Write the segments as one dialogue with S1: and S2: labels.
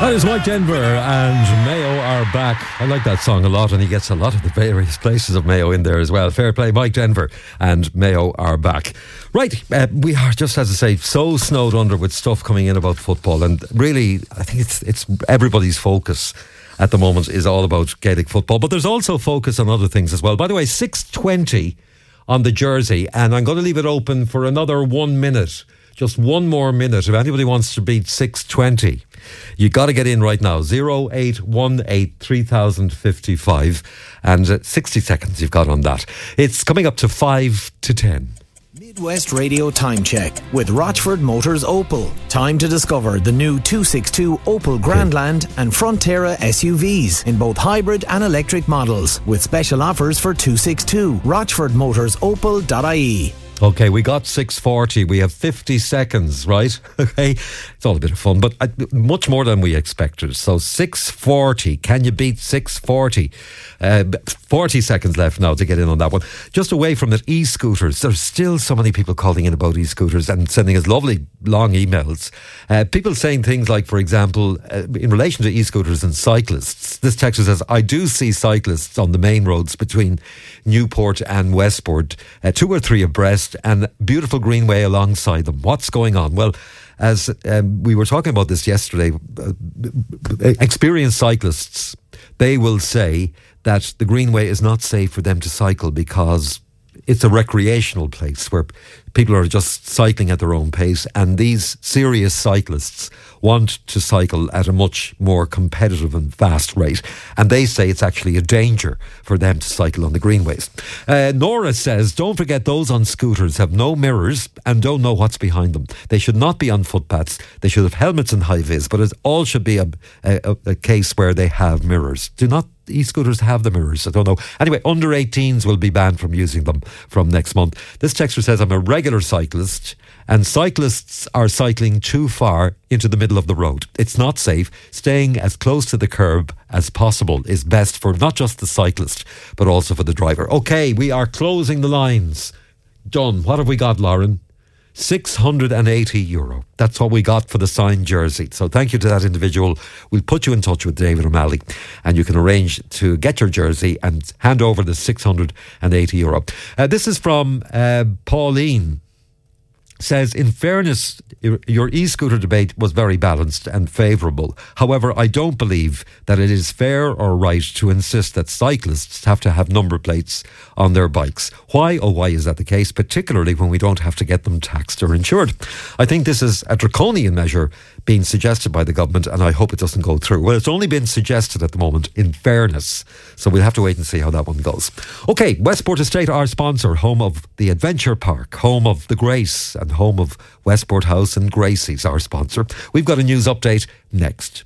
S1: That is Mike Denver and Mayo are back. I like that song a lot, and he gets a lot of the various places of Mayo in there as well. Fair play, Mike Denver and Mayo are back. Right, we are, just as I say, so snowed under with stuff coming in about football, and really, I think it's everybody's focus at the moment is all about Gaelic football, but there's also focus on other things as well. By the way, 6:20 on the jersey, and I'm going to leave it open for another 1 minute. Just one more minute. If anybody wants to beat 6:20, you got to get in right now. 0818 3055, and 60 seconds you've got on that. It's coming up to 5 to 10.
S2: Midwest Radio Time Check with Rochford Motors Opel. Time to discover the new 262 Opel Grandland and Frontera SUVs in both hybrid and electric models, with special offers for 262. RochfordMotorsOpel.ie.
S1: Okay, we got 6:40. We have 50 seconds, right? Okay, it's all a bit of fun, but much more than we expected. So 6:40. Can you beat 6:40? 40 seconds left now to get in on that one. Just away from it, e-scooters. There's still so many people calling in about e-scooters and sending us lovely long emails. People saying things like, for example, in relation to e-scooters and cyclists. This texter says, I do see cyclists on the main roads between Newport and Westport, 2 or 3 abreast, and beautiful greenway alongside them. What's going on? Well, as we were talking about this yesterday, experienced cyclists, they will say that the greenway is not safe for them to cycle because it's a recreational place where people are just cycling at their own pace, and these serious cyclists want to cycle at a much more competitive and fast rate, and they say it's actually a danger for them to cycle on the greenways. Nora says, don't forget those on scooters have no mirrors and don't know what's behind them. They should not be on footpaths. They should have helmets and high vis, but it all should be a case where they have mirrors. Do not e-scooters have the mirrors? I don't know. Anyway, under 18s will be banned from using them from next month. This texter says, I'm a regular cyclist, and cyclists are cycling too far into the middle of the road. It's not safe. Staying as close to the curb as possible is best for not just the cyclist, but also for the driver. Okay, we are closing the lines. Done. What have we got, Lauren? €680. That's what we got for the signed jersey. So thank you to that individual. We'll put you in touch with David O'Malley, and you can arrange to get your jersey and hand over the €680. This is from Pauline. Says, in fairness, your e-scooter debate was very balanced and favourable. However, I don't believe that it is fair or right to insist that cyclists have to have number plates on their bikes. Why, oh why is that the case, particularly when we don't have to get them taxed or insured? I think this is a draconian measure being suggested by the government, and I hope it doesn't go through. Well, it's only been suggested at the moment, in fairness, so we'll have to wait and see how that one goes. Okay, Westport Estate, our sponsor, home of the Adventure Park, home of the Grace, and home of Westport House and Gracie's, our sponsor. We've got a news update next.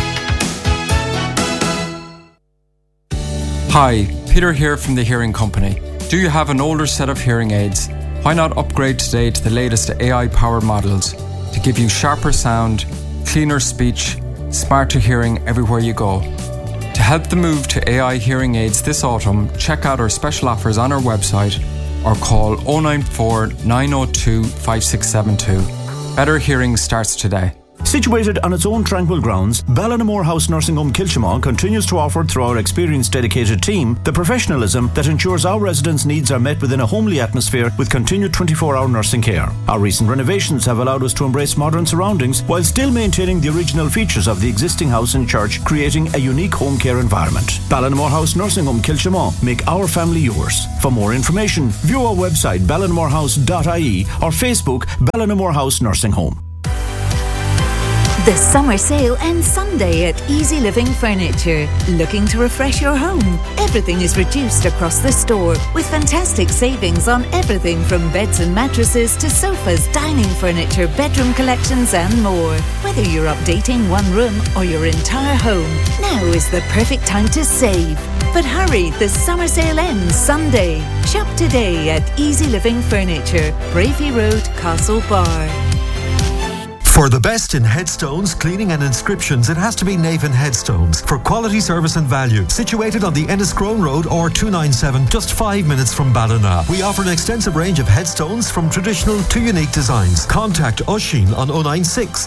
S3: Hi, Peter here from the Hearing Company. Do you have an older set of hearing aids? Why not upgrade today to the latest AI-powered models to give you sharper sound, cleaner speech, smarter hearing everywhere you go? To help the move to AI hearing aids this autumn, check out our special offers on our website or call 094 902 5672. Better hearing starts today.
S4: Situated on its own tranquil grounds, Ballinamore House Nursing Home Kilshamon continues to offer, through our experienced dedicated team, the professionalism that ensures our residents' needs are met within a homely atmosphere with continued 24-hour nursing care. Our recent renovations have allowed us to embrace modern surroundings while still maintaining the original features of the existing house and church, creating a unique home care environment. Ballinamore House Nursing Home Kilshamon. Make our family yours. For more information, view our website ballinamorehouse.ie or Facebook Ballinamore House Nursing Home.
S5: The summer sale ends Sunday at Easy Living Furniture. Looking to refresh your home? Everything is reduced across the store with fantastic savings on everything from beds and mattresses to sofas, dining furniture, bedroom collections and more. Whether you're updating one room or your entire home, now is the perfect time to save. But hurry, the summer sale ends Sunday. Shop today at Easy Living Furniture, Bravey Road, Castle Bar.
S6: For the best in headstones, cleaning and inscriptions, it has to be Navan Headstones. For quality service and value. Situated on the Enniscrone Road or 297, just 5 minutes from Ballina. We offer an extensive range of headstones from traditional to unique designs. Contact Oisín on 096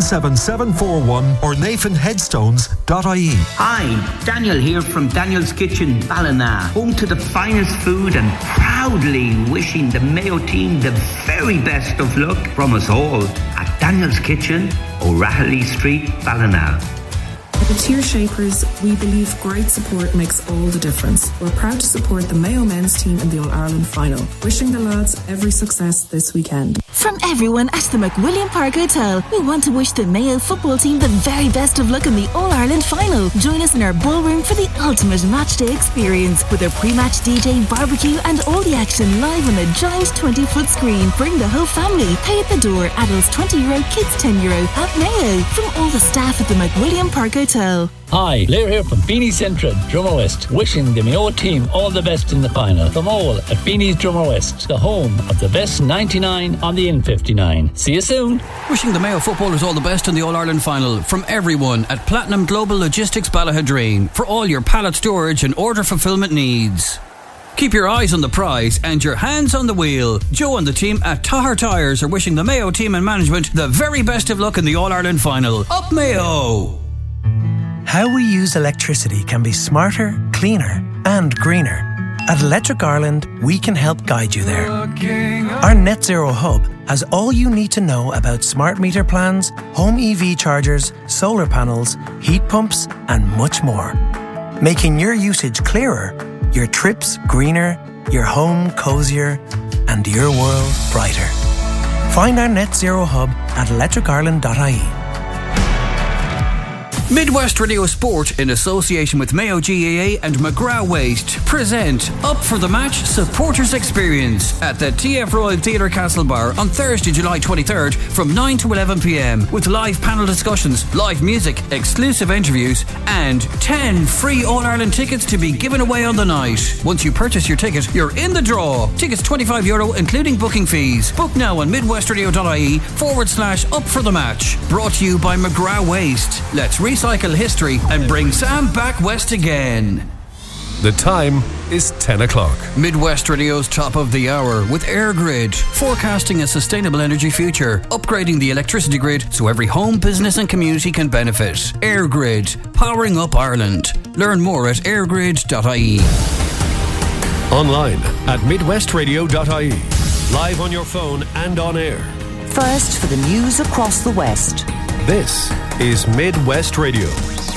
S6: 77741 or navanheadstones.ie.
S7: Hi, Daniel here from Daniel's Kitchen, Ballina. Home to the finest food and proudly wishing the Mayo team the very best of luck from us all at Daniel's Kitchen, O'Rahilly Street, Ballina.
S8: At the Tier Shapers, we believe great support makes all the difference. We're proud to support the Mayo men's team in the All-Ireland final. Wishing the lads every success this weekend.
S9: From everyone at the McWilliam Park Hotel, we want to wish the Mayo football team the very best of luck in the All-Ireland final. Join us in our ballroom for the ultimate matchday experience with a pre-match DJ, barbecue and all the action live on a giant 20-foot screen. Bring the whole family. Pay at the door. Adults €20, kids €10 at Mayo. From all the staff at the McWilliam Park Hotel.
S10: Hi, Blair here from Beanie Central, Drummer West, wishing the Mayo team all the best in the final. From all at Beanie's Drummer West, the home of the best 99 on the N59. See you soon.
S11: Wishing the Mayo footballers all the best in the All-Ireland final from everyone at Platinum Global Logistics Ballahadreen for all your pallet storage and order fulfillment needs. Keep your eyes on the prize and your hands on the wheel. Joe and the team at Tahar Tyres are wishing the Mayo team and management the very best of luck in the All-Ireland final. Up Mayo!
S12: How we use electricity can be smarter, cleaner and greener. At Electric Ireland, we can help guide you there. Our Net Zero Hub has all you need to know about smart meter plans, home EV chargers, solar panels, heat pumps and much more. Making your usage clearer, your trips greener, your home cosier and your world brighter. Find our Net Zero Hub at electricireland.ie.
S11: Midwest Radio Sport, in association with Mayo GAA and McGrath Waste, present Up for the Match Supporters Experience at the TF Royal Theatre Castlebar on Thursday, July 23rd from 9 to 11 p.m. with live panel discussions, live music, exclusive interviews and 10 free All-Ireland tickets to be given away on the night. Once you purchase your ticket, you're in the draw. Tickets €25 including booking fees. Book now on midwestradio.ie/up for the match. Brought to you by McGrath Waste. Let's recycle history and bring Sam back west again.
S13: The time is 10 o'clock.
S11: Midwest Radio's top of the hour with AirGrid, forecasting a sustainable energy future, upgrading the electricity grid so every home, business and community can benefit. AirGrid, powering up Ireland. Learn more at airgrid.ie.
S13: Online at midwestradio.ie. Live on your phone and on air.
S14: First for the news across the West.
S13: This is Midwest Radio.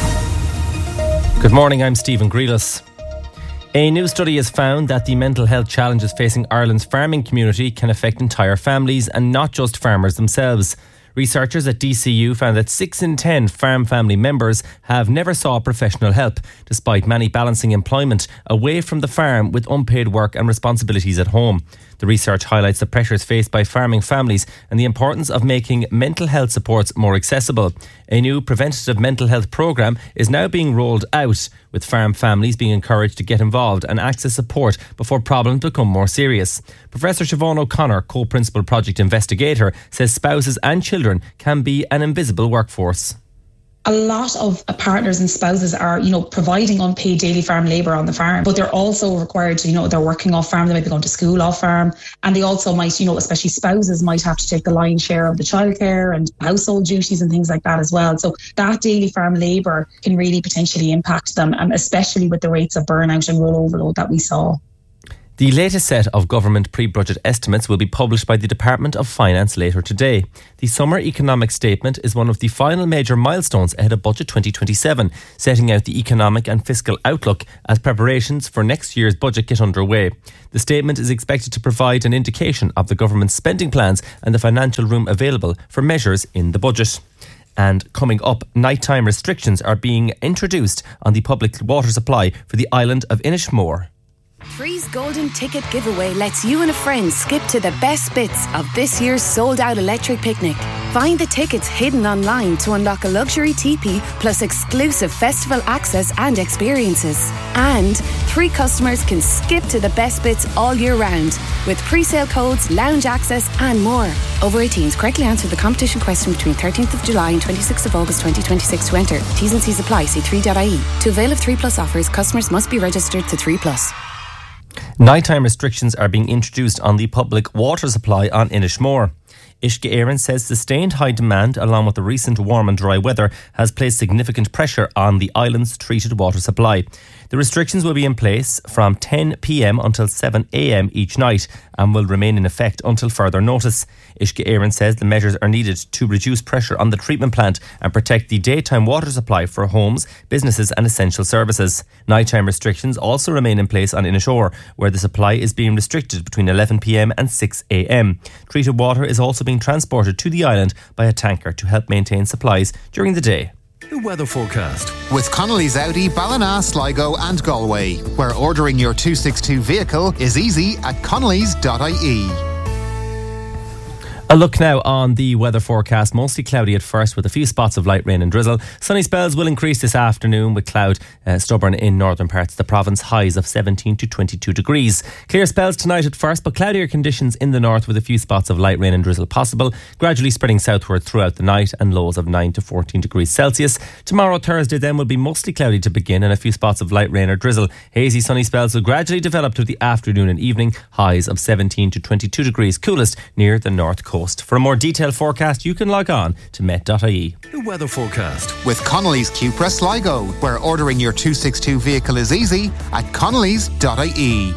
S15: Good morning, I'm Stephen Grealis. A new study has found that the mental health challenges facing Ireland's farming community can affect entire families and not just farmers themselves. Researchers at DCU found that 6 in 10 farm family members have never sought professional help, despite many balancing employment away from the farm with unpaid work and responsibilities at home. The research highlights the pressures faced by farming families and the importance of making mental health supports more accessible. A new preventative mental health programme is now being rolled out, with farm families being encouraged to get involved and access support before problems become more serious. Professor Siobhan O'Connor, co-principal project investigator, says spouses and children can be an invisible workforce.
S16: A lot of partners and spouses are, providing unpaid daily farm labour on the farm, but they're also required to, they're working off farm, they might be going to school off farm, and they also might, especially spouses might have to take the lion's share of the childcare and household duties and things like that as well. So that daily farm labour can really potentially impact them, especially with the rates of burnout and role overload that we saw.
S15: The latest set of government pre-budget estimates will be published by the Department of Finance later today. The Summer Economic Statement is one of the final major milestones ahead of Budget 2027, setting out the economic and fiscal outlook as preparations for next year's budget get underway. The statement is expected to provide an indication of the government's spending plans and the financial room available for measures in the budget. And coming up, nighttime restrictions are being introduced on the public water supply for the island of Inishmore.
S17: Three's Golden Ticket Giveaway lets you and a friend skip to the best bits of this year's sold-out electric picnic. Find the tickets hidden online to unlock a luxury teepee plus exclusive festival access and experiences. And 3 customers can skip to the best bits all year round with pre-sale codes, lounge access and more. Over 18s, correctly answer the competition question between 13th of July and 26th of August 2026 to enter. T's and C's apply. See 3.ie. To avail of 3 Plus offers, customers must be registered to 3 Plus.
S15: Nighttime restrictions are being introduced on the public water supply on Inishmore. Uisce Éireann says sustained high demand along with the recent warm and dry weather has placed significant pressure on the island's treated water supply. The restrictions will be in place from 10 p.m. until 7 a.m. each night and will remain in effect until further notice. Uisce Éireann says the measures are needed to reduce pressure on the treatment plant and protect the daytime water supply for homes, businesses and essential services. Nighttime restrictions also remain in place on Inishowen, where the supply is being restricted between 11 p.m. and 6 a.m. Treated water is also being transported to the island by a tanker to help maintain supplies during the day.
S13: The weather forecast
S18: with Connolly's Audi, Ballina, Sligo and Galway, where ordering your 262 vehicle is easy at connellys.ie.
S15: A look now on the weather forecast. Mostly cloudy at first with a few spots of light rain and drizzle. Sunny spells will increase this afternoon with cloud stubborn in northern parts of the province. Highs of 17 to 22 degrees. Clear spells tonight at first, but cloudier conditions in the north with a few spots of light rain and drizzle possible. Gradually spreading southward throughout the night and lows of 9 to 14 degrees Celsius. Tomorrow, Thursday, then will be mostly cloudy to begin and a few spots of light rain or drizzle. Hazy sunny spells will gradually develop through the afternoon and evening. Highs of 17 to 22 degrees. Coolest near the north coast. For a more detailed forecast, you can log on to met.ie.
S13: The weather forecast
S18: with Connolly's Cupra Sligo, where ordering your 262 vehicle is easy at connellys.ie.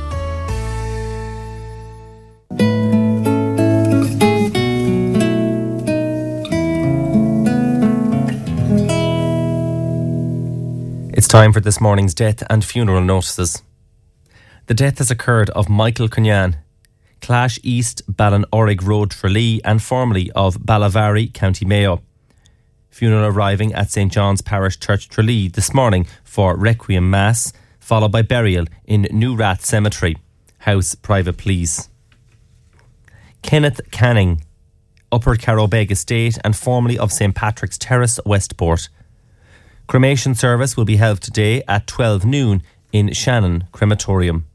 S15: It's time for this morning's death and funeral notices. The death has occurred of Michael Cunyan, Clash East, Ballinorrig Road, Tralee, and formerly of Ballavary, County Mayo. Funeral arriving at St John's Parish Church, Tralee this morning for Requiem Mass, followed by burial in New Rath Cemetery. House private, please. Kenneth Canning, Upper Carrowbeg Estate and formerly of St Patrick's Terrace, Westport. Cremation service will be held today at 12 noon in Shannon Crematorium.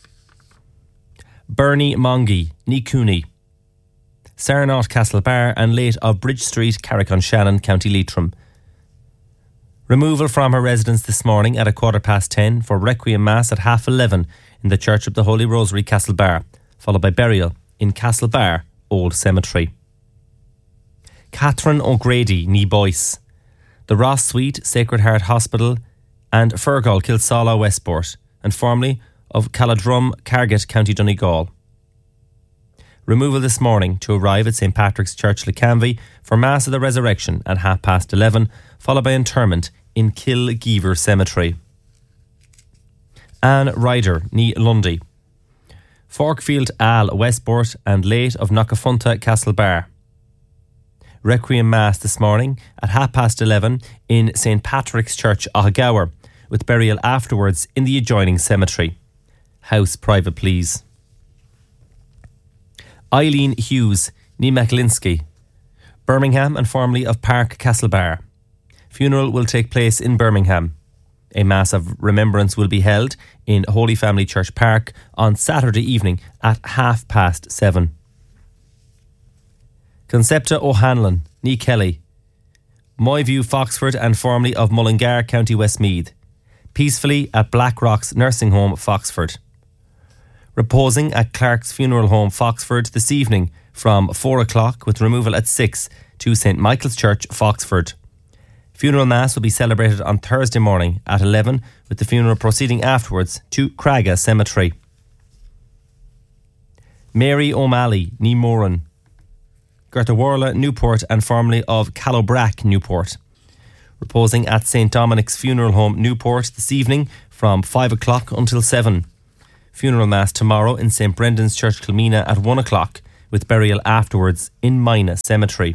S15: Bernie Mongie, Ní Cooney, Saranaut Castlebar and late of Bridge Street, Carrick-on-Shannon, County Leitrim. Removal from her residence this morning at 10:15 for Requiem Mass at 11:30 in the Church of the Holy Rosary, Castlebar, followed by burial in Castlebar Old Cemetery. Catherine O'Grady, Ní Boyce, the Ross Suite, Sacred Heart Hospital and Fergal, Kilsala, Westport, and formerly of Caladrum, Carget, County Donegal. Removal this morning to arrive at St Patrick's Church, Lecanvy for Mass of the Resurrection at 11:30, followed by interment in Kilgeever Cemetery. Anne Ryder, Ní Lundy, Forkfield Al, Westport and late of Knockafunta, Castlebar. Requiem Mass this morning at 11:30 in St Patrick's Church, Ahagower, with burial afterwards in the adjoining cemetery. House private, please. Eileen Hughes, Ní Maclinsky, Birmingham and formerly of Park Castlebar. Funeral will take place in Birmingham. A Mass of Remembrance will be held in Holy Family Church Park on Saturday evening at 7:30. Concepta O'Hanlon, Ní Kelly, Moyview, Foxford and formerly of Mullingar, County Westmeath. Peacefully at Black Rocks Nursing Home, Foxford. Reposing at Clark's Funeral Home, Foxford this evening from 4 o'clock with removal at 6 to St Michael's Church, Foxford. Funeral Mass will be celebrated on Thursday morning at 11 with the funeral proceeding afterwards to Craga Cemetery. Mary O'Malley, Ní Moran, Gerta Warla, Newport and formerly of Callobrack, Newport. Reposing at St Dominic's Funeral Home, Newport this evening from 5 o'clock until 7. Funeral Mass tomorrow in St Brendan's Church, Kilmina at 1 o'clock with burial afterwards in Mina Cemetery.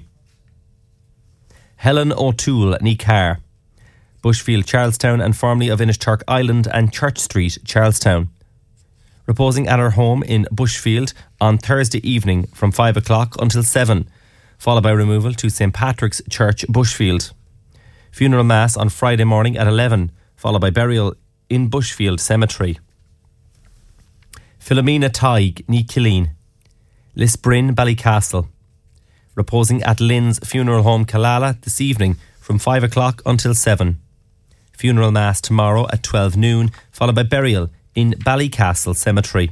S15: Helen O'Toole, Ní Carr, Bushfield, Charlestown and formerly of Inishturk Island and Church Street, Charlestown. reposing at her home in Bushfield on Thursday evening from 5 o'clock until 7, followed by removal to St Patrick's Church, Bushfield. Funeral Mass on Friday morning at 11, followed by burial in Bushfield Cemetery. Philomena Tighe, ní Killeen, Lisbrin, Ballycastle, reposing at Lynn's Funeral Home, Killala, this evening from 5 o'clock until 7. Funeral Mass tomorrow at 12 noon, followed by burial in Ballycastle Cemetery.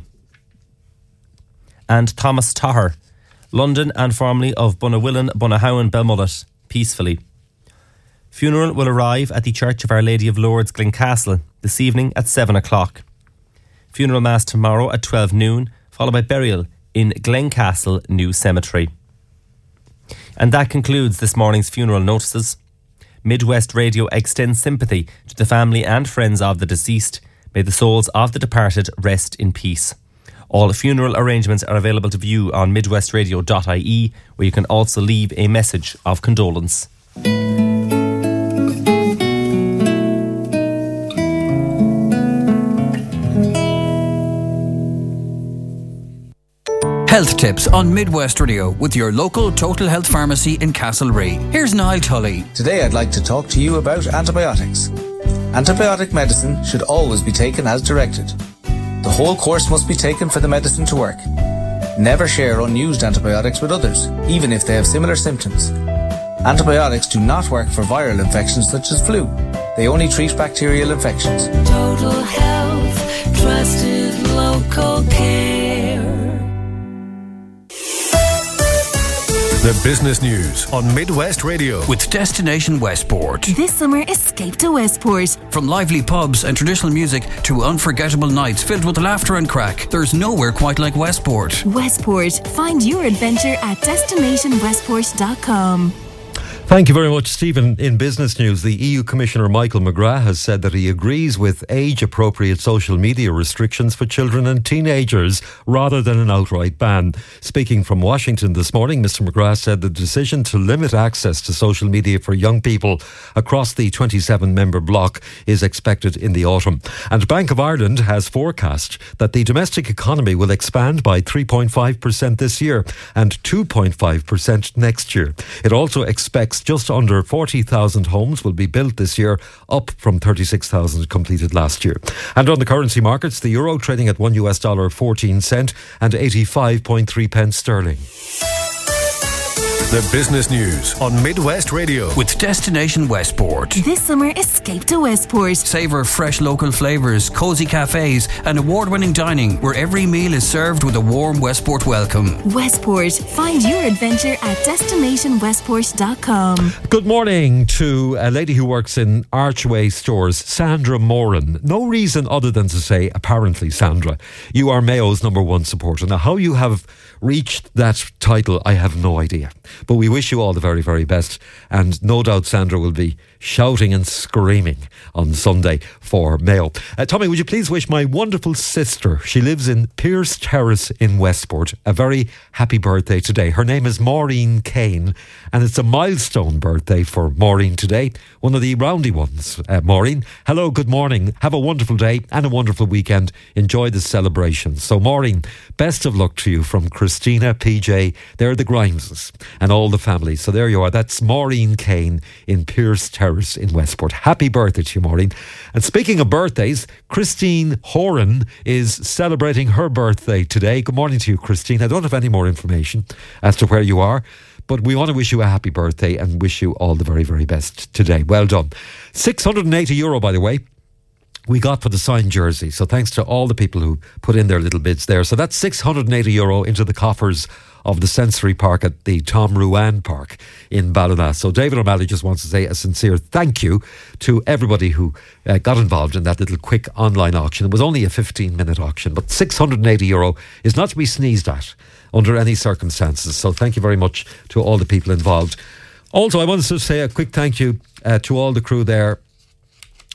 S15: And Thomas Tahar, London and formerly of Bunawillan, Bunahowan, Belmullet, peacefully. Funeral will arrive at the Church of Our Lady of Lourdes, Glencastle, this evening at 7 o'clock. Funeral Mass tomorrow at 12 noon, followed by burial in Glencastle New Cemetery. And that concludes this morning's funeral notices. Midwest Radio extends sympathy to the family and friends of the deceased. May the souls of the departed rest in peace. All funeral arrangements are available to view on midwestradio.ie, where you can also leave a message of condolence.
S11: Health tips on Midwest Radio with your local Total Health Pharmacy in Castlereagh. Here's Niall Tully.
S19: Today I'd like to talk to you about antibiotics. Antibiotic medicine should always be taken as directed. The whole course must be taken for the medicine to work. Never share unused antibiotics with others, even if they have similar symptoms. Antibiotics do not work for viral infections such as flu. They only treat bacterial infections.
S20: Total Health, trusted local care.
S13: The business news on Midwest Radio
S11: with Destination Westport.
S9: This summer, escape to Westport.
S11: From lively pubs and traditional music to unforgettable nights filled with laughter and crack, there's nowhere quite like Westport.
S9: Westport. Find your adventure at destinationwestport.com.
S1: Thank you very much, Stephen. In business news, the EU Commissioner Michael McGrath has said that he agrees with age-appropriate social media restrictions for children and teenagers rather than an outright ban. Speaking from Washington this morning, Mr McGrath said the decision to limit access to social media for young people across the 27-member bloc is expected in the autumn. And Bank of Ireland has forecast that the domestic economy will expand by 3.5% this year and 2.5% next year. It also expects just under 40,000 homes will be built this year, up from 36,000 completed last year. And on the currency markets, the euro trading at $1.14 and 85.3 pence sterling.
S13: The business news on Midwest Radio
S11: with Destination Westport.
S9: This summer, escape to Westport.
S11: Savour fresh local flavours, cosy cafes and award-winning dining where every meal is served with a warm Westport welcome.
S9: Westport. Find your adventure at destinationwestport.com.
S1: Good morning to a lady who works in Archway Stores, Sandra Moran. No reason other than to say, apparently, Sandra, you are Mayo's #1 supporter. Now, how you have reached that title, I have no idea. But we wish you all the very, very best. And no doubt Sandra will be shouting and screaming on Sunday for Mayo. Tommy, would you please wish my wonderful sister, she lives in Pierce Terrace in Westport, a very happy birthday today. Her name is Maureen Kane, and it's a milestone birthday for Maureen today. One of the roundy ones. Maureen, hello, good morning. Have a wonderful day and a wonderful weekend. Enjoy the celebration. So Maureen, best of luck to you from Christina, PJ, they're the Grimeses and all the family. So there you are. That's Maureen Kane in Pierce Terrace in Westport. Happy birthday to you, Maureen. And speaking of birthdays, Christine Horan is celebrating her birthday today. Good morning to you, Christine. I don't have any more information as to where you are, but we want to wish you a happy birthday and wish you all the very, very best today. Well done. €680, by the way, we got for the signed jersey. So thanks to all the people who put in their little bids there. So that's €680 into the coffers of the Sensory Park at the Tom Ruan Park in Ballina. So David O'Malley just wants to say a sincere thank you to everybody who got involved in that little quick online auction. It was only a 15-minute auction, but €680 is not to be sneezed at under any circumstances. So thank you very much to all the people involved. Also, I wanted to say a quick thank you to all the crew there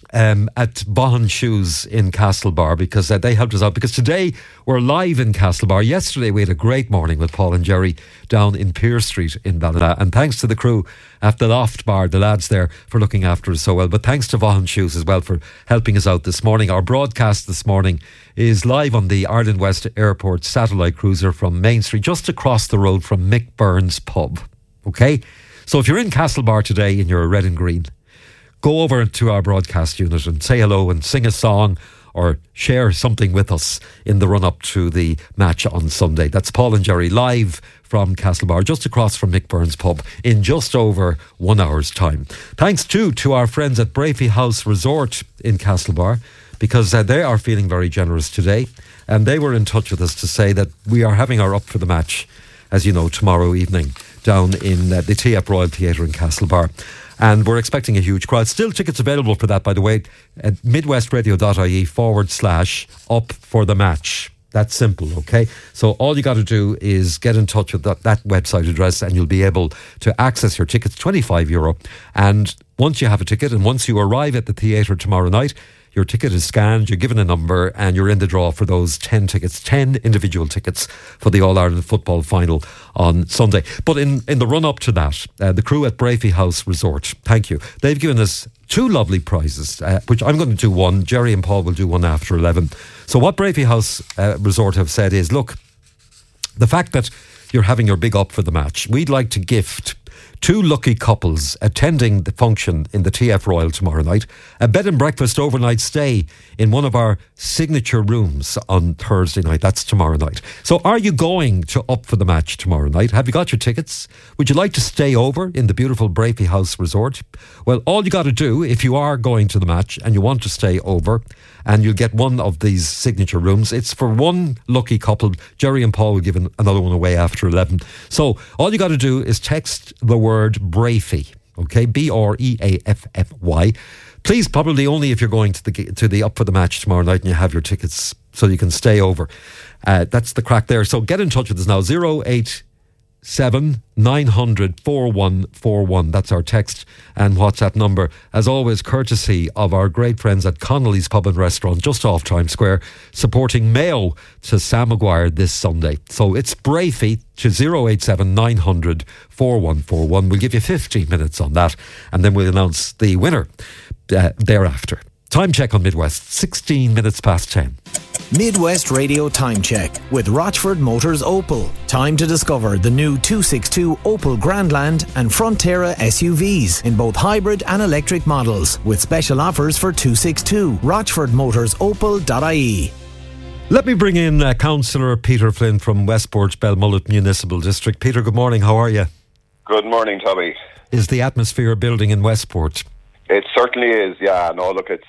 S1: at Vaughan Shoes in Castlebar, because they helped us out. Because today we're live in Castlebar. Yesterday we had a great morning with Paul and Jerry down in Pier Street in Ballina. And thanks to the crew at the Loft Bar, the lads there, for looking after us so well. But thanks to Vaughan Shoes as well for helping us out this morning. Our broadcast this morning is live on the Ireland West Airport satellite cruiser from Main Street, just across the road from Mick Burns pub. Okay? So if you're in Castlebar today and you're red and green, go over to our broadcast unit and say hello and sing a song or share something with us in the run-up to the match on Sunday. That's Paul and Jerry live from Castlebar, just across from Mick Burns pub, in just over 1 hour's time. Thanks too to our friends at Brafey House Resort in Castlebar, because they are feeling very generous today, and they were in touch with us to say that we are having our Up for the Match, as you know, tomorrow evening down in the TF Royal Theatre in Castlebar. And we're expecting a huge crowd. Still tickets available for that, by the way, at midwestradio.ie/up for the match. That's simple, okay? So all you got to do is get in touch with that website address and you'll be able to access your tickets, €25. And once you have a ticket and once you arrive at the theatre tomorrow night, your ticket is scanned, you're given a number, and you're in the draw for those 10 tickets, 10 individual tickets for the All-Ireland football final on Sunday. But in the run-up to that, the crew at Brafey House Resort, thank you, they've given us two lovely prizes, which I'm going to do one. Jerry and Paul will do one after 11. So what Brafey House Resort have said is, look, the fact that you're having your big Up for the Match, we'd like to gift two lucky couples attending the function in the TF Royal tomorrow night a bed and breakfast overnight stay in one of our signature rooms on Thursday night. That's tomorrow night. So are you going to Up for the Match tomorrow night? Have you got your tickets? Would you like to stay over in the beautiful Brafey House Resort? Well, all you got to do, if you are going to the match and you want to stay over, and you'll get one of these signature rooms. It's for one lucky couple. Jerry and Paul will give another one away after 11. So all you got to do is text the word Brafey, okay, BREAFFY. Please, probably only if you're going to the Up for the Match tomorrow night and you have your tickets, so you can stay over. That's the crack there. So get in touch with us now. 087 900 4141. That's our text and WhatsApp number. As always, courtesy of our great friends at Connolly's Pub and Restaurant, just off Times Square, supporting Mayo to Sam Maguire this Sunday. So it's Brafey to 087 900 4141. We'll give you 15 minutes on that, and then we'll announce the winner thereafter. Time check on Midwest, 16 minutes past 10.
S2: Midwest Radio Time Check with Rochford Motors Opel. Time to discover the new 262 Opel Grandland and Frontera SUVs in both hybrid and electric models, with special offers for 262. RochfordMotorsOpel.ie.
S1: Let me bring in Councillor Peter Flynn from Westport Belmullet Municipal District. Peter, good morning. How are you?
S21: Good morning, Tommy.
S1: Is the atmosphere building in Westport?
S21: It certainly is. Yeah. No, look, it's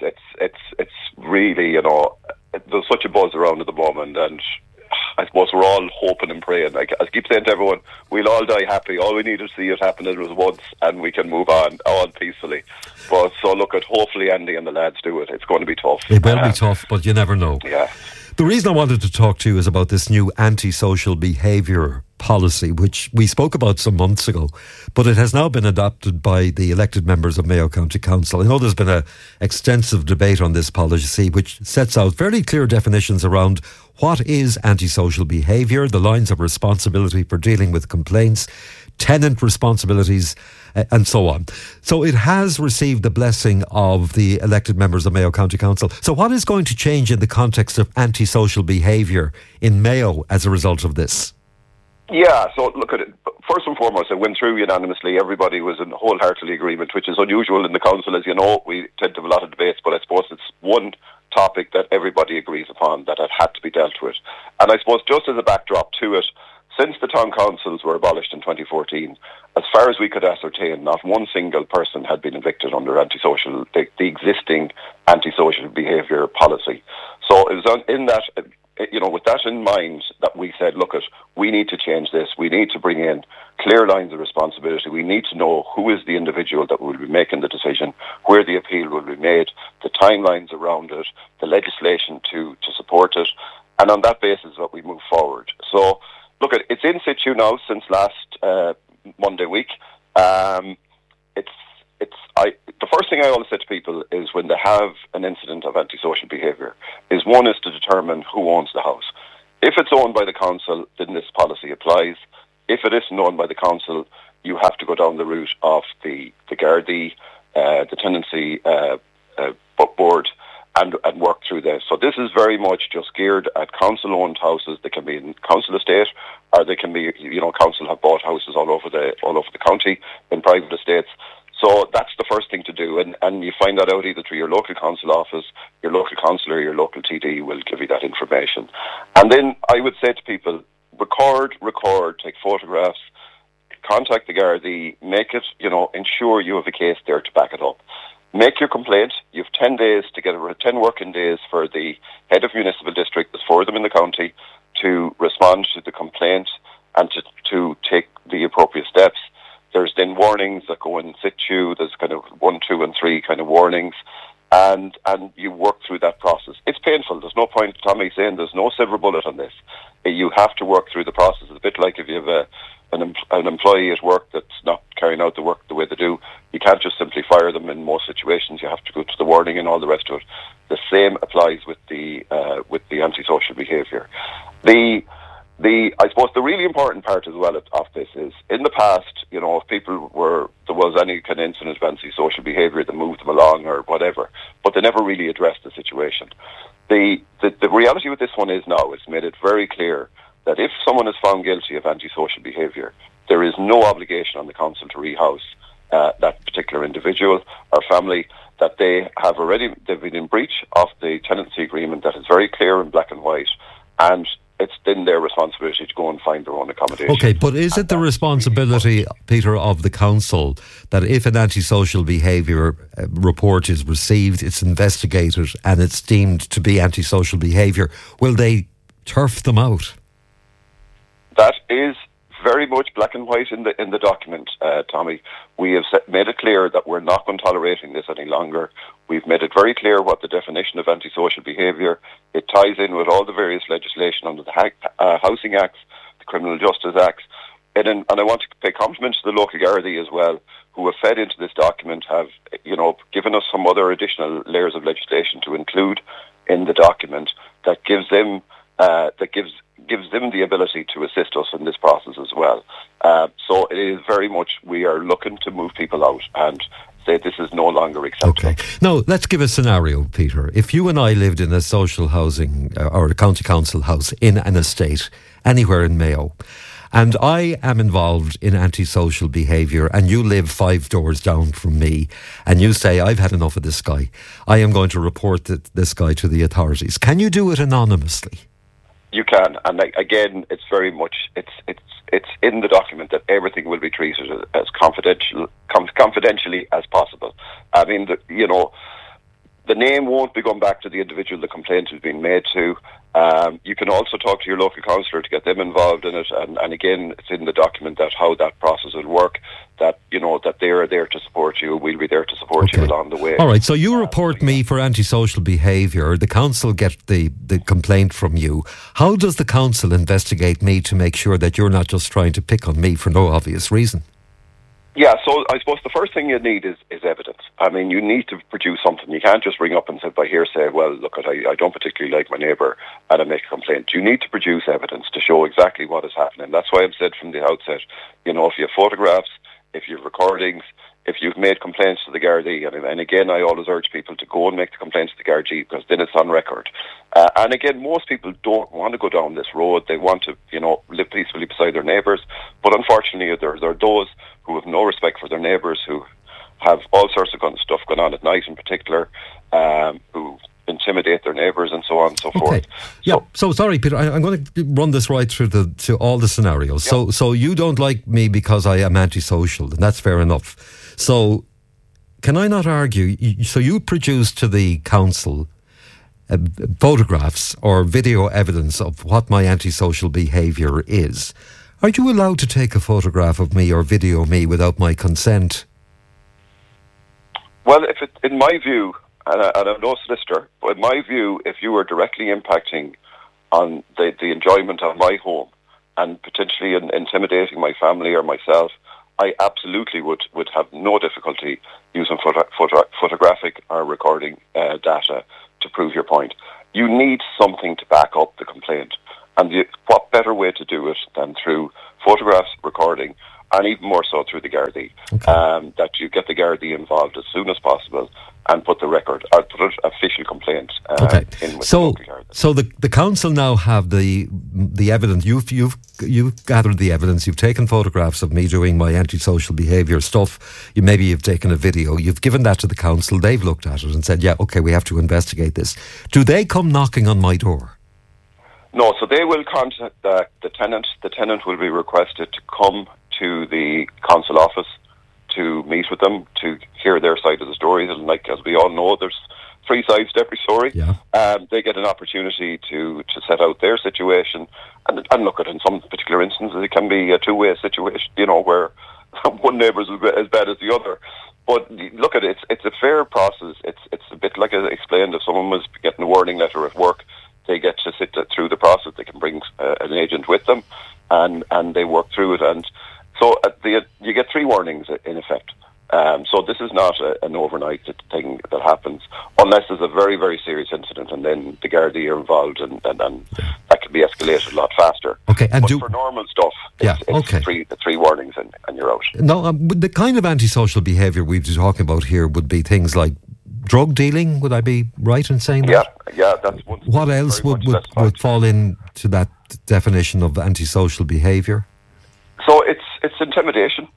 S21: really, you know, there's such a buzz around at the moment, and I suppose we're all hoping and praying. Like I keep saying to everyone, we'll all die happy. All we need to see it happen is once, and we can move on peacefully. But so look, hopefully Andy and the lads do it. It's going to be tough.
S1: It will be tough, but you never know.
S21: Yeah.
S1: The reason I wanted to talk to you is about this new antisocial behaviour policy, which we spoke about some months ago, but it has now been adopted by the elected members of Mayo County Council. I know there's been an extensive debate on this policy, which sets out very clear definitions around what is antisocial behaviour, the lines of responsibility for dealing with complaints, tenant responsibilities, and so on. So it has received the blessing of the elected members of Mayo County Council. So what is going to change in the context of antisocial behaviour in Mayo as a result of this?
S21: Yeah, so look at it. First and foremost, it went through unanimously. Everybody was in wholeheartedly agreement, which is unusual in the council. As you know, we tend to have a lot of debates, but I suppose it's one topic that everybody agrees upon that it had to be dealt with. And I suppose just as a backdrop to it, since the town councils were abolished in 2014, as far as we could ascertain, not one single person had been evicted under the existing antisocial behaviour policy. So it was in that, with that in mind, that we said, look, we need to change this. We need to bring in clear lines of responsibility. We need to know who is the individual that will be making the decision, where the appeal will be made, the timelines around it, the legislation to support it, and on that basis that we move forward. So, look, it's in situ now since last Monday week. The first thing I always say to people is when they have an incident of antisocial behaviour is one is to determine who owns the house. If it's owned by the council, then this policy applies. If it isn't owned by the council, you have to go down the route of the Gardaí, the tenancy board, and work through this. So this is very much just geared at council-owned houses. They can be in council estate, or they can be, council have bought houses all over the county in private estates. So that's the first thing to do, and you find that out either through your local council office, your local councillor, your local TD will give you that information. And then I would say to people, record, take photographs, contact the Gardaí, make it, ensure you have a case there to back it up. Make your complaint. You have 10 days to get 10 working days for the head of municipal district, there's 4 of them in the county, to respond to the complaint and to take the appropriate steps. There's then warnings that go in situ. There's kind of 1, 2, and 3 kind of warnings, and you work through that process. It's painful. There's no point, Tommy, saying there's no silver bullet on this. You have to work through the process. It's a bit like if you have an employee at work that's not carrying out the work the way they do. You can't just simply fire them in most situations. You have to go to the warning and all the rest of it. The same applies with the antisocial behaviour. I suppose the really important part as well of this is, in the past, if there was any kind of incident of antisocial behaviour that moved them along or whatever, but they never really addressed the situation. The reality with this one is now, it's made it very clear that if someone is found guilty of antisocial behaviour, there is no obligation on the council to rehouse that particular individual or family, that they've been in breach of the tenancy agreement that is very clear in black and white, and it's then their responsibility to go and find their own accommodation. Okay,
S1: but is it the responsibility, Peter, of the council that if an antisocial behaviour report is received, it's investigated and it's deemed to be antisocial behaviour, will they turf them out?
S21: That is very much black and white in the document, Tommy. We have made it clear that we're not going to tolerating this any longer. We've made it very clear what the definition of antisocial behaviour. It ties in with all the various legislation under the Housing Acts, the Criminal Justice Acts, and I want to pay compliments to the local Gardaí as well, who have fed into this document, have given us some other additional layers of legislation to include in the document that gives them the ability to assist us in this process as well. So it is very much, we are looking to move people out and say this is no longer acceptable.
S1: Okay. Now, let's give a scenario, Peter. If you and I lived in a social housing or a county council house in an estate anywhere in Mayo, and I am involved in antisocial behaviour, and you live 5 doors down from me, and you say, I've had enough of this guy, I am going to report this guy to the authorities. Can you do it anonymously?
S21: You can, and again, it's very much, it's in the document that everything will be treated as confidentially as possible. I mean, the name won't be going back to the individual the complaint has been made to. You can also talk to your local councillor to get them involved in it, and again, it's in the document that how that process will work, that they are there to support you, we'll be there to support you along the way.
S1: All right, so you report me for antisocial behaviour, the council get the complaint from you. How does the council investigate me to make sure that you're not just trying to pick on me for no obvious reason?
S21: Yeah, so I suppose the first thing you need is evidence. I mean, you need to produce something. You can't just ring up and say by hearsay, well, look, I don't particularly like my neighbour and I make a complaint. You need to produce evidence to show exactly what is happening. That's why I've said from the outset, if you have photographs, if you have recordings, if you've made complaints to the Gardaí, and again, I always urge people to go and make the complaints to the Gardaí because then it's on record. And again, most people don't want to go down this road. They want to, live peacefully beside their neighbours. But unfortunately, there are those who have no respect for their neighbours, who have all sorts of kind of stuff going on at night in particular, who intimidate their neighbours and so on and so forth.
S1: Yeah. So sorry, Peter, I'm going to run this right through to all the scenarios. Yeah. So you don't like me because I am antisocial, and that's fair enough. So can I not argue? So you produce to the council photographs or video evidence of what my antisocial behaviour is. Are you allowed to take a photograph of me or video me without my consent?
S21: Well, in my view, and I'm no solicitor, but in my view, if you are directly impacting on the enjoyment of my home and potentially intimidating my family or myself, I absolutely would have no difficulty using data to prove your point. You need something to back up the complaint. And what better way to do it than through photographs, recording, and even more so through the Gardaí, that you get the Gardaí involved as soon as possible and put the record, or put an official complaint in with the local Garda.
S1: So the council now have the evidence. You've gathered the evidence. You've taken photographs of me doing my antisocial behaviour stuff. You've taken a video. You've given that to the council. They've looked at it and said, yeah, okay, we have to investigate this. Do they come knocking on my door?
S21: No, so they will contact the tenant. The tenant will be requested to come to the council office to meet with them, to hear their side of the story. And like, as we all know, there's three sides to every story.
S1: Yeah.
S21: They get an opportunity to set out their situation and look at, in some particular instances, it can be a two-way situation, where one neighbour's as bad as the other. But look at it, it's a fair process. It's a bit like I explained, if someone was getting a warning letter at work, they get to sit through the process. They can bring an agent with them, and they work through it. And so you get 3 warnings in effect. So this is not an overnight thing that happens, unless there's a very, very serious incident, and then the Gardaí are involved, and that can be escalated a lot faster.
S1: Okay, and
S21: for normal stuff, it's 3 warnings and you're out.
S1: No, the kind of antisocial behaviour we've been talking about here would be things like drug dealing. Would I be right in saying that?
S21: Yeah, that's one.
S1: What else would fall into that definition of antisocial behaviour?
S21: So it's intimidation.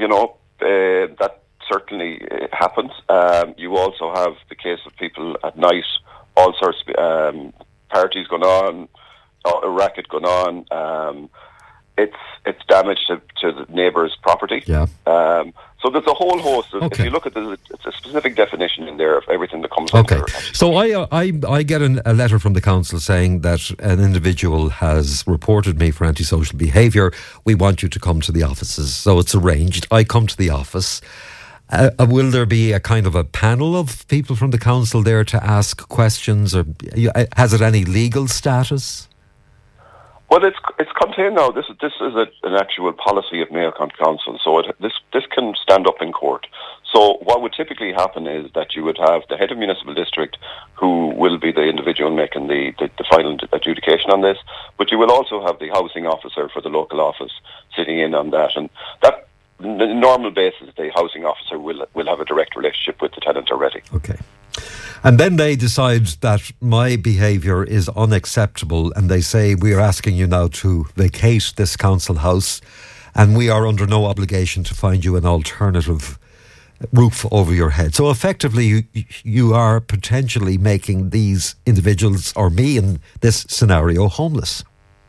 S21: That certainly happens. You also have the case of people at night, all sorts of parties going on, a racket going on. It's damage to the neighbour's property.
S1: Yeah.
S21: So there's a whole host of, if you look at it's a specific definition in there of everything that comes
S1: Okay.
S21: under.
S1: So I get a letter from the council saying that an individual has reported me for antisocial behaviour. We want you to come to the offices. So it's arranged. I come to the office. Will there be a kind of a panel of people from the council there to ask questions, or has it any legal status?
S21: Well, it's contained now. This is an actual policy of Mayo County Council, so this can stand up in court. So what would typically happen is that you would have the head of municipal district, who will be the individual making the final adjudication on this, but you will also have the housing officer for the local office sitting in on that, and that. On a normal basis, the housing officer will have a direct relationship with the tenant already.
S1: Okay. And then they decide that my behaviour is unacceptable, and they say, we are asking you now to vacate this council house, and we are under no obligation to find you an alternative roof over your head. So effectively, you are potentially making these individuals, or me in this scenario, homeless.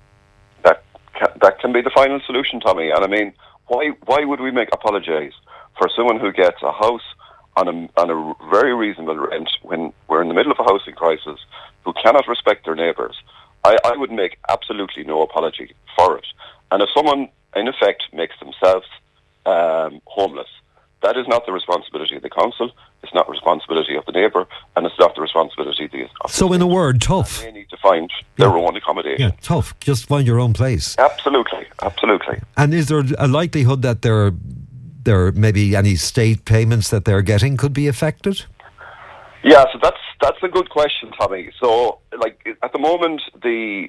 S21: That can be the final solution, Tommy. And I mean, why would we apologise for someone who gets a house on a very reasonable rent when we're in the middle of a housing crisis, who cannot respect their neighbours? I would make absolutely no apology for it. And if someone, in effect, makes themselves homeless, that is not the responsibility of the council, it's not the responsibility of the neighbour, and it's not the responsibility of the...
S1: So in a word, tough.
S21: They need to find their own accommodation.
S1: Yeah, tough. Just find your own place.
S21: Absolutely.
S1: And is there a likelihood that there may be any state payments that they're getting could be affected?
S21: Yeah, so that's a good question, Tommy. So, like, at the moment, the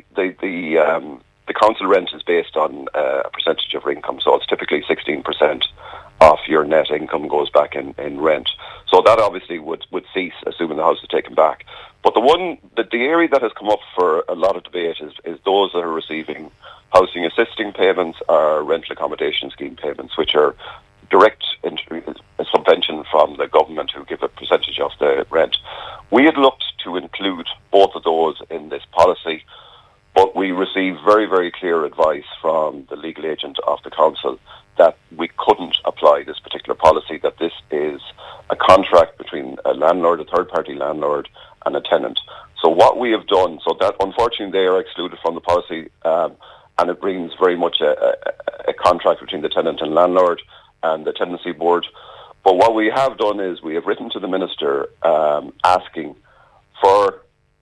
S21: council rent is based on a percentage of income, so it's typically 16% of your net income goes back in rent. So that obviously would cease, assuming the house is taken back. But the area that has come up for a lot of debate is those that are receiving housing assisting payments or rental accommodation scheme payments, which are direct subvention from the government, who give a percentage of the rent. We had looked to include both of those in this policy, but we received very, very clear advice from the legal agent of the council that we couldn't apply this particular policy, that this is a contract between a landlord, a third-party landlord, and a tenant. So what we have done, so that unfortunately they are excluded from the policy, and it brings very much a contract between the tenant and landlord and the tenancy board. But what we have done is we have written to the minister asking for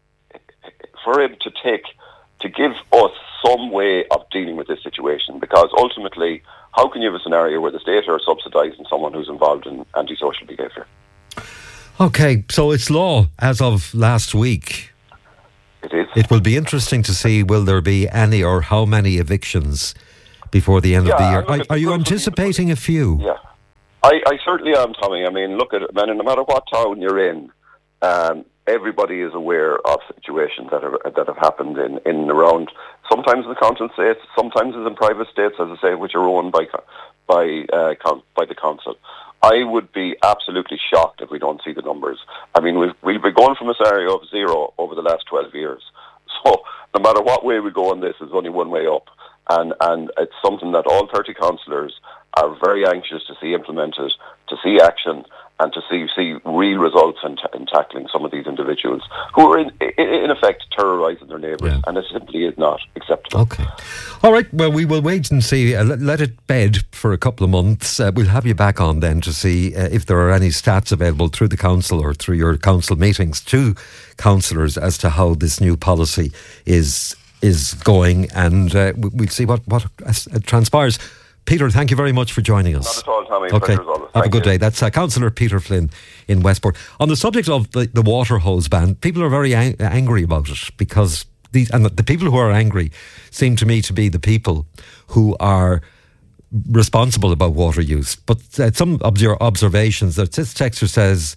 S21: him to give us some way of dealing with this situation, because ultimately, how can you have a scenario where the state are subsidising someone who's involved in antisocial behaviour?
S1: Okay, so it's law as of last week.
S21: It is.
S1: It will be interesting to see will there be any or how many evictions before the end of the year. Are you anticipating a few?
S21: Yeah, I certainly am, Tommy. I mean, look at it, man. No matter what town you're in, everybody is aware of situations that have happened in and around. Sometimes in the council estates, sometimes it's in private estates, as I say, which are owned by the council. I would be absolutely shocked if we don't see the numbers. I mean, we've been going from a scenario of 0 over the last 12 years. So no matter what way we go on this, there's only one way up. And it's something that all 30 councillors are very anxious to see implemented, to see action, and to see real results in tackling some of these individuals who are in effect terrorising their neighbours, and it simply is not acceptable.
S1: Okay. All right, well, we will wait and see. Let it bed for a couple of months. We'll have you back on then to see if there are any stats available through the council or through your council meetings to councillors as to how this new policy is going, and we'll see what transpires. Peter, thank you very much for joining us.
S21: Not at all, Tommy.
S1: Okay, have a good day. That's Councillor Peter Flynn in Westport. On the subject of the water hose ban, people are very angry about it because the people who are angry seem to me to be the people who are responsible about water use. But some observations that this texter says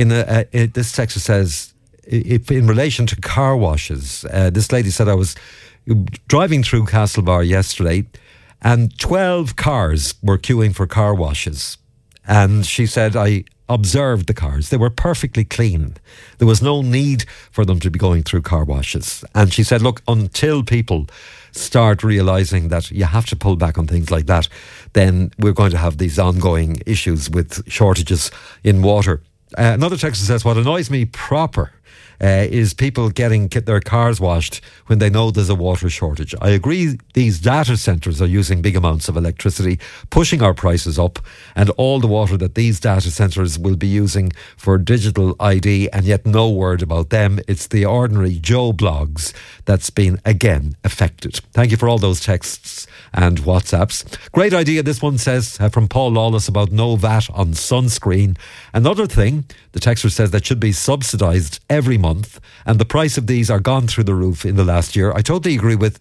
S1: if in relation to car washes, this lady said, I was driving through Castlebar yesterday and 12 cars were queuing for car washes. And she said, I observed the cars. They were perfectly clean. There was no need for them to be going through car washes. And she said, look, until people start realising that you have to pull back on things like that, then we're going to have these ongoing issues with shortages in water. Another texter says, what annoys me proper is people getting their cars washed when they know there's a water shortage. I agree these data centres are using big amounts of electricity, pushing our prices up, and all the water that these data centres will be using for digital ID, and yet no word about them. It's the ordinary Joe blogs that's been again affected. Thank you for all those texts and WhatsApps. Great idea, this one says, from Paul Lawless, about no VAT on sunscreen. Another thing, the texter says, that should be subsidised every month, and the price of these are gone through the roof in the last year. I totally agree with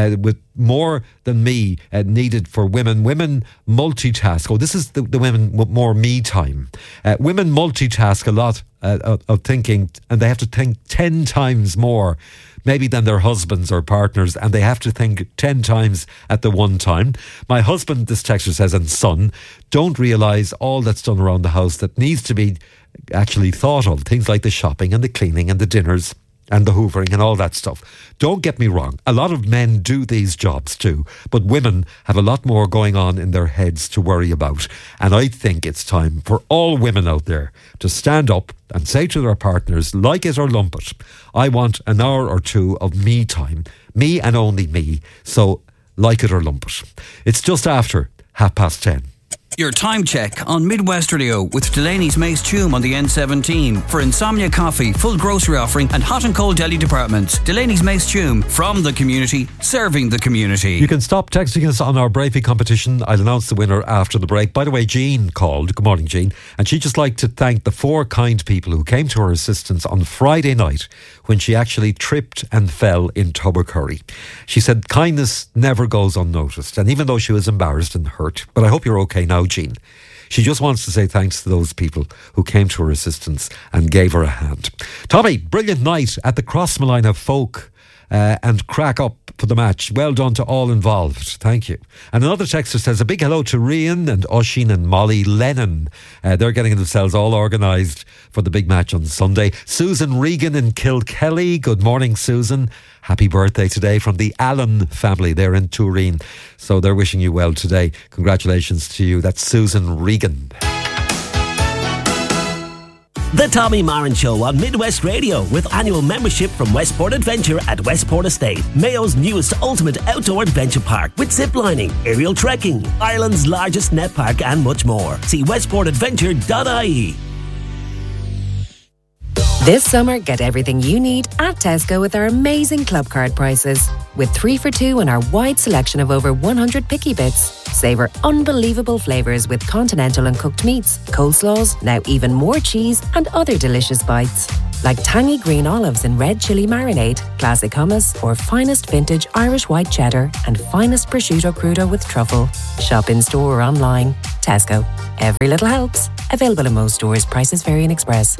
S1: more than me needed for women. Women multitask. Oh, this is the women with more me time. Women multitask a lot of thinking, and they have to think 10 times more maybe than their husbands or partners, and they have to think 10 times at the one time. My husband, this texter says, and son, don't realise all that's done around the house that needs to be actually thought of. Things like the shopping and the cleaning and the dinners and the hoovering and all that stuff. Don't get me wrong, a lot of men do these jobs too, but women have a lot more going on in their heads to worry about. And I think it's time for all women out there to stand up and say to their partners, like it or lump it, I want an hour or two of me time, me and only me, so like it or lump it. It's just after 10:30.
S11: Your time check on Midwest Radio with Delaney's Mace Tume on the N17 for Insomnia Coffee, full grocery offering and hot and cold deli departments. Delaney's Mace Tume, from the community, serving the community.
S1: You can stop texting us on our Bravey competition. I'll announce the winner after the break. By the way, Jean called. Good morning, Jean. And she'd just like to thank the 4 kind people who came to her assistance on Friday night when she actually tripped and fell in Tubbercurry. She said kindness never goes unnoticed, and even though she was embarrassed and hurt, but I hope you're okay now, Jean. She just wants to say thanks to those people who came to her assistance and gave her a hand. Tommy, brilliant night at the Crossmolina Folk and crack up for the match. Well done to all involved. Thank you. And another texter says a big hello to Rian and Oisin and Molly Lennon. They're getting themselves all organised for the big match on Sunday. Susan Regan in Kilkelly. Good morning, Susan. Happy birthday today from the Allen family. They're in Turin. So they're wishing you well today. Congratulations to you. That's Susan Regan.
S3: The Tommy Marin Show on Midwest Radio with annual membership from Westport Adventure at Westport Estate, Mayo's newest ultimate outdoor adventure park with ziplining, aerial trekking, Ireland's largest net park and much more. See westportadventure.ie.
S4: This summer, get everything you need at Tesco with our amazing club card prices. With 3 for $2 and our wide selection of over 100 picky bits. Savour unbelievable flavours with continental and cooked meats, coleslaws, now even more cheese and other delicious bites. Like tangy green olives in red chilli marinade, classic hummus, or finest vintage Irish white cheddar and finest prosciutto crudo with truffle. Shop in store or online. Tesco. Every little helps. Available in most stores. Prices vary in Express.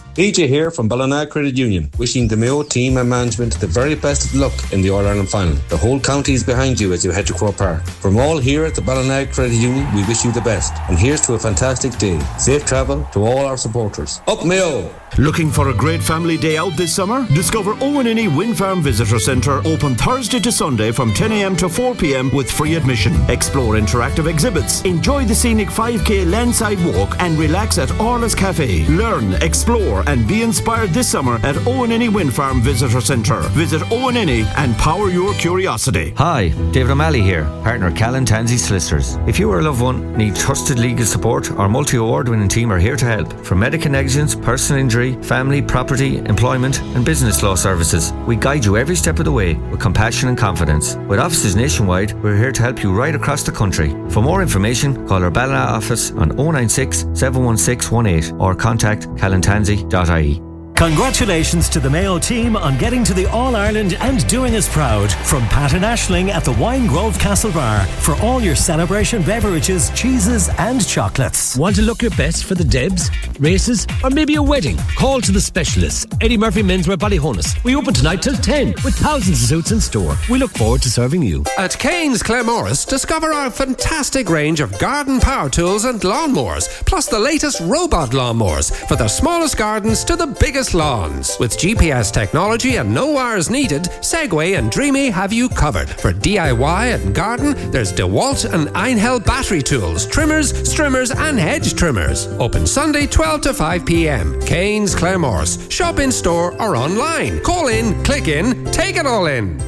S22: DJ here from Ballina Credit Union, wishing the Mayo team and management the very best of luck in the All-Ireland final. The whole county is behind you as you head to Croke Park. From all here at the Ballina Credit Union, we wish you the best. And here's to a fantastic day. Safe travel to all our supporters. Up Mayo!
S23: Looking for a great family day out this summer? Discover Owenini Wind Farm Visitor Centre, open Thursday to Sunday from 10 a.m. to 4 p.m. with free admission. Explore interactive exhibits, enjoy the scenic 5k landside walk and relax at Orla's Cafe. Learn, explore and be inspired this summer at Owenini Wind Farm Visitor Centre. Visit Owenini and power your curiosity.
S24: Hi, David O'Malley here, partner Callan Tansey Solicitors. If you or a loved one need trusted legal support, our multi-award winning team are here to help. From medical negligence, personal injury, family, property, employment and business law services, we guide you every step of the way with compassion and confidence. With offices nationwide, we're here to help you right across the country. For more information, call our Ballina office on 096 716 18 or contact callantansey.ie.
S25: Congratulations to the Mayo team on getting to the All-Ireland and doing us proud. From Pat and Aisling at the Wine Grove Castle Bar for all your celebration beverages, cheeses and chocolates.
S26: Want to look your best for the Debs, races or maybe a wedding? Call to the specialists. Eddie Murphy Menswear Ballyhonus. We open tonight till 10 with thousands of suits in store. We look forward to serving you.
S27: At Kane's Claremorris, discover our fantastic range of garden power tools and lawnmowers, plus the latest robot lawnmowers for the smallest gardens to the biggest lawns. With GPS technology and no wires needed, Segway and Dreamy have you covered. For DIY and garden, there's DeWalt and Einhell battery tools, trimmers, strimmers and hedge trimmers. Open Sunday 12 to 5 p.m. Kane's Claremorris. Shop in store or online. Call in, click in, take it all in.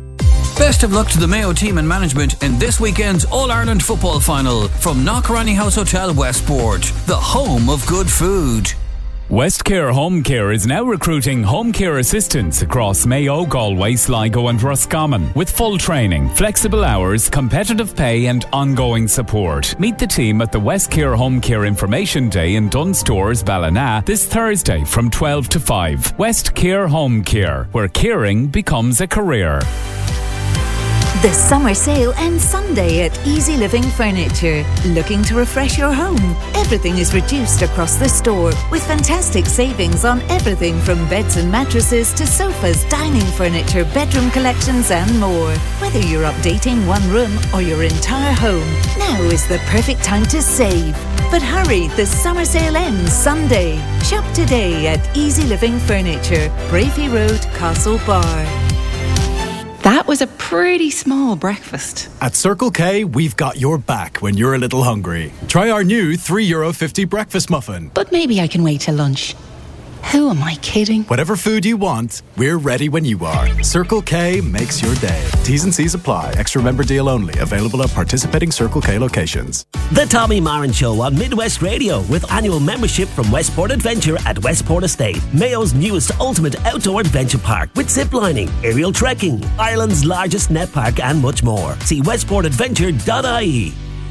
S11: Best of luck to the Mayo team and management in this weekend's All-Ireland football final from Knockranny House Hotel Westport, the home of good food.
S28: Westcare Home Care is now recruiting home care assistants across Mayo, Galway, Sligo and Roscommon with full training, flexible hours, competitive pay and ongoing support. Meet the team at the Westcare Home Care Information Day in Dunstores, Ballina this Thursday from 12 to 5. Westcare Home Care, where caring becomes a career.
S5: The summer sale ends Sunday at Easy Living Furniture. Looking to refresh your home? Everything is reduced across the store with fantastic savings on everything from beds and mattresses to sofas, dining furniture, bedroom collections and more. Whether you're updating one room or your entire home, now is the perfect time to save. But hurry, the summer sale ends Sunday. Shop today at Easy Living Furniture, Brafey Road, Castle Bar.
S29: That was a pretty small breakfast.
S30: At Circle K, we've got your back when you're a little hungry. Try our new €3.50 breakfast muffin.
S29: But maybe I can wait till lunch. Who am I kidding?
S30: Whatever food you want, we're ready when you are. Circle K makes your day. T's and C's apply. Extra member deal only. Available at participating Circle K locations.
S3: The Tommy Marin Show on Midwest Radio with annual membership from Westport Adventure at Westport Estate. Mayo's newest ultimate outdoor adventure park with ziplining, aerial trekking, Ireland's largest net park and much more. See westportadventure.ie.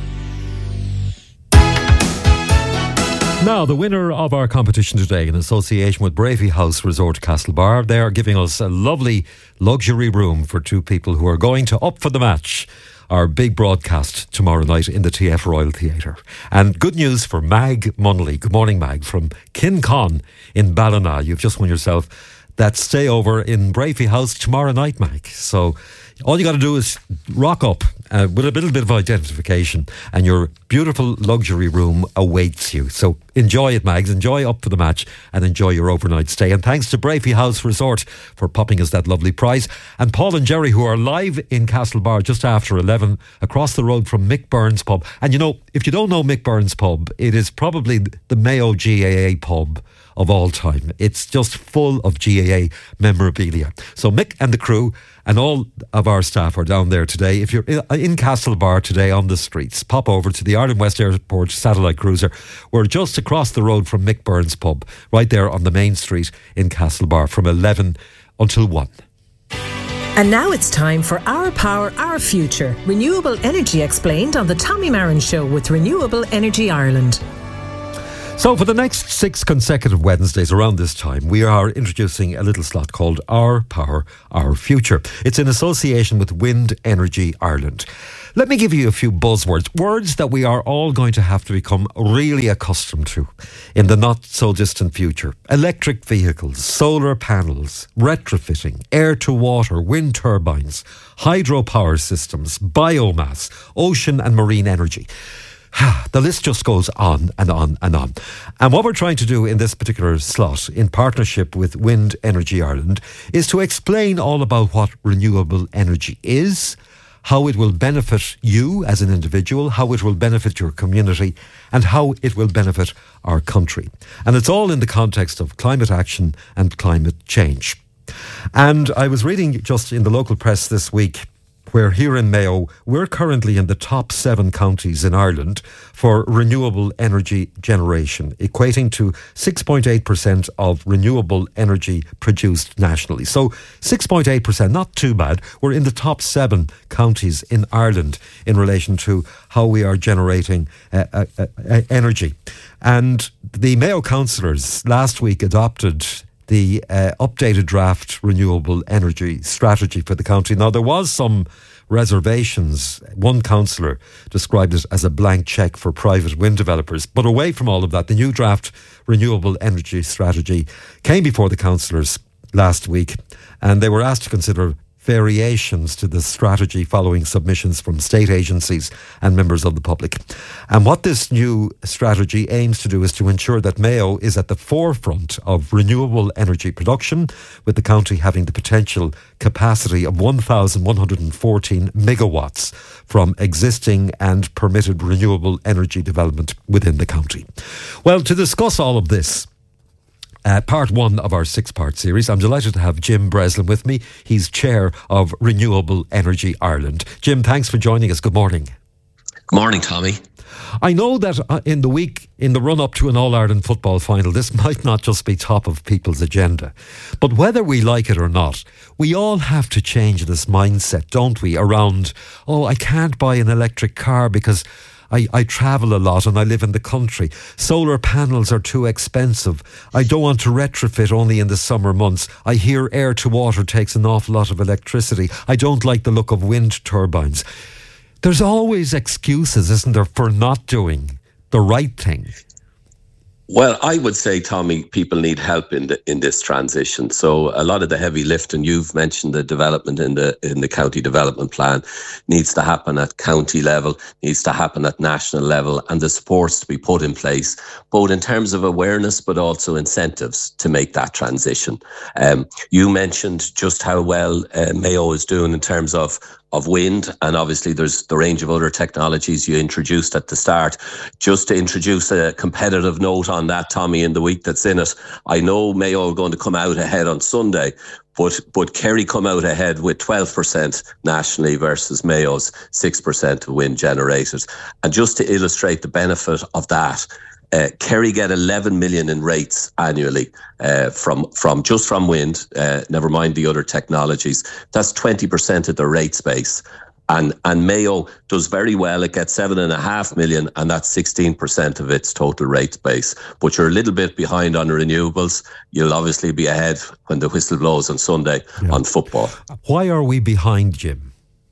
S1: Now, the winner of our competition today, in association with Brafey House Resort Castlebar, they are giving us a lovely luxury room for two people who are going to Up for the Match, our big broadcast tomorrow night in the TF Royal Theatre. And good news for Mag Munnelly. Good morning, Mag, from Kincon in Ballina. You've just won yourself that stay over in Brafey House tomorrow night, Mag. So all you got to do is rock up with a little bit of identification and your beautiful luxury room awaits you. So enjoy it, Mags. Enjoy Up for the Match and enjoy your overnight stay. And thanks to Brafey House Resort for popping us that lovely prize. And Paul and Jerry, who are live in Castlebar just after 11 across the road from Mick Burns Pub. And you know, if you don't know Mick Burns Pub, it is probably the Mayo GAA pub of all time. It's just full of GAA memorabilia. So Mick and the crew and all of our staff are down there today. If you're in Castlebar today on the streets, pop over to the Ireland West Airport Satellite Cruiser. We're just across the road from Mick Burns Pub, right there on the main street in Castlebar from 11 until 1.
S6: And now it's time for Our Power, Our Future. Renewable energy explained on the Tommy Marin Show with Renewable Energy Ireland.
S1: So for the next 6 consecutive Wednesdays around this time, we are introducing a little slot called Our Power, Our Future. It's in association with Wind Energy Ireland. Let me give you a few buzzwords, words that we are all going to have to become really accustomed to in the not so distant future. Electric vehicles, solar panels, retrofitting, air to water, wind turbines, hydropower systems, biomass, ocean and marine energy. The list just goes on and on and on. And what we're trying to do in this particular slot, in partnership with Wind Energy Ireland, is to explain all about what renewable energy is, how it will benefit you as an individual, how it will benefit your community, and how it will benefit our country. And it's all in the context of climate action and climate change. And I was reading just in the local press this week where here in Mayo, we're currently in the top 7 counties in Ireland for renewable energy generation, equating to 6.8% of renewable energy produced nationally. So 6.8%, not too bad. We're in the top 7 counties in Ireland in relation to how we are generating energy. And the Mayo councillors last week adopted the updated draft renewable energy strategy for the county. Now, there was some reservations. One councillor described it as a blank cheque for private wind developers. But away from all of that, the new draft renewable energy strategy came before the councillors last week, and they were asked to consider variations to the strategy following submissions from state agencies and members of the public. And what this new strategy aims to do is to ensure that Mayo is at the forefront of renewable energy production, with the county having the potential capacity of 1,114 megawatts from existing and permitted renewable energy development within the county. Well, to discuss all of this, part 1 of our 6-part series, I'm delighted to have Jim Breslin with me. He's chair of Renewable Energy Ireland. Jim, thanks for joining us. Good morning.
S7: Good morning, Tommy.
S1: I know that in the week, in the run-up to an All-Ireland football final, this might not just be top of people's agenda. But whether we like it or not, we all have to change this mindset, don't we, around, I can't buy an electric car because I travel a lot and I live in the country. Solar panels are too expensive. I don't want to retrofit only in the summer months. I hear air to water takes an awful lot of electricity. I don't like the look of wind turbines. There's always excuses, isn't there, for not doing the right thing?
S7: Well, I would say, Tommy, people need help in this transition. So a lot of the heavy lifting, you've mentioned the development in the county development plan, needs to happen at county level, needs to happen at national level, and the supports to be put in place, both in terms of awareness but also incentives to make that transition. You mentioned just how well Mayo is doing in terms of wind, and obviously there's the range of other technologies you introduced at the start. Just to introduce a competitive note on that, Tommy, in the week that's in it, I know Mayo are going to come out ahead on Sunday, but Kerry come out ahead with 12% nationally versus Mayo's 6% of wind generators. And just to illustrate the benefit of that, Kerry get 11 million in rates annually from wind, never mind the other technologies. That's 20% of the rate space. And Mayo does very well. It gets 7.5 million, and that's 16% of its total rate base. But you're a little bit behind on renewables. You'll obviously be ahead when the whistle blows on Sunday on football.
S1: Why are we behind, Jim?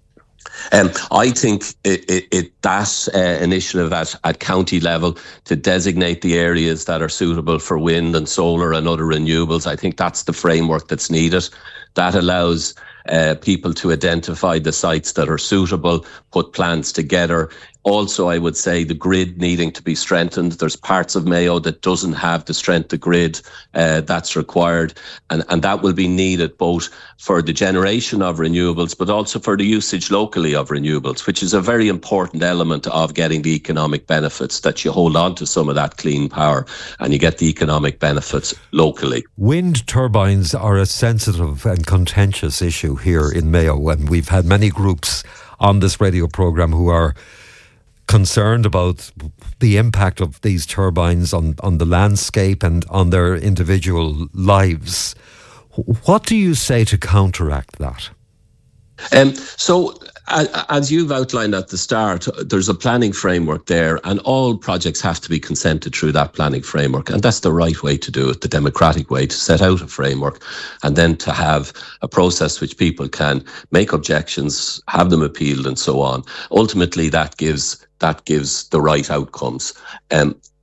S7: I think that initiative at county level to designate the areas that are suitable for wind and solar and other renewables, I think that's the framework that's needed. That allows people to identify the sites that are suitable, put plans together. Also, I would say the grid needing to be strengthened. There's parts of Mayo that doesn't have the strength of grid that's required. And that will be needed both for the generation of renewables, but also for the usage locally of renewables, which is a very important element of getting the economic benefits, that you hold on to some of that clean power and you get the economic benefits locally.
S1: Wind turbines are a sensitive and contentious issue here in Mayo, and we've had many groups on this radio programme who are concerned about the impact of these turbines on the landscape and on their individual lives. What do you say to counteract that?
S7: So, as you've outlined at the start, there's a planning framework there, and all projects have to be consented through that planning framework. And that's the right way to do it, the democratic way, to set out a framework and then to have a process which people can make objections, have them appealed and so on. Ultimately, that gives the right outcomes.